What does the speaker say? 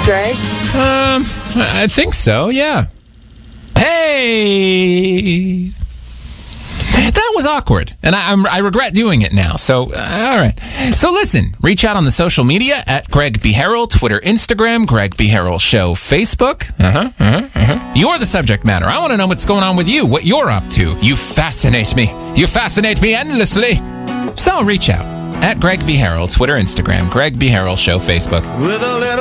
Greg? I think so, yeah. Hey! That was awkward, and I regret doing it now. So, all right. So listen, reach out on the social media at Greg B. Harrell, Twitter, Instagram, Greg B. Harrell Show, Facebook. You're the subject matter. I want to know what's going on with you, what you're up to. You fascinate me. You fascinate me endlessly. So reach out at Greg B. Harrell, Twitter, Instagram, Greg B. Harrell Show, Facebook.